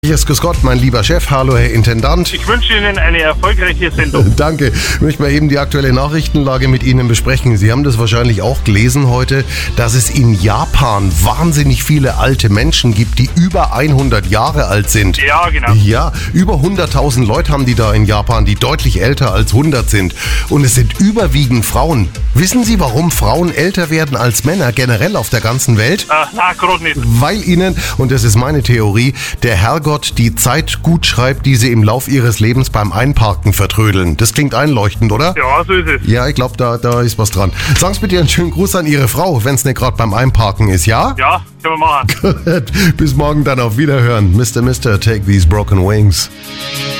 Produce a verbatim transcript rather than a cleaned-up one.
Yes, grüß Gott, mein lieber Chef. Hallo, Herr Intendant. Ich wünsche Ihnen eine erfolgreiche Sendung. Danke. Ich möchte mal eben die aktuelle Nachrichtenlage mit Ihnen besprechen. Sie haben das wahrscheinlich auch gelesen heute, dass es in Japan wahnsinnig viele alte Menschen gibt, die über hundert Jahre alt sind. Ja, genau. Ja, über hunderttausend Leute haben die da in Japan, die deutlich älter als hundert sind. Und es sind überwiegend Frauen. Wissen Sie, warum Frauen älter werden als Männer generell auf der ganzen Welt? Äh, na, gerade nicht. Weil ihnen, und das ist meine Theorie, der Herrgott die Zeit gut schreibt, die sie im Lauf ihres Lebens beim Einparken vertrödeln. Das klingt einleuchtend, oder? Ja, so ist es. Ja, ich glaube, da, da ist was dran. Sagen Sie bitte einen schönen Gruß an Ihre Frau, wenn es nicht gerade beim Einparken ist, ja? Ja, können wir machen. Gut, bis morgen dann auf Wiederhören. Mister Mister, take these broken wings.